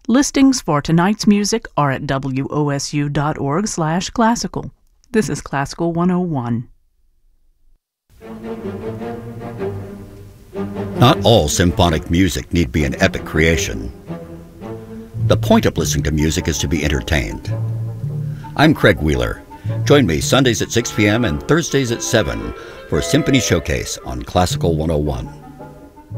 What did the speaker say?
Listings for tonight's music are at wosu.org/classical. This is Classical 101. Not all symphonic music need be an epic creation. The point of listening to music is to be entertained. I'm Craig Wheeler. Join me Sundays at 6 p.m. and Thursdays at 7 for Symphony Showcase on Classical 101.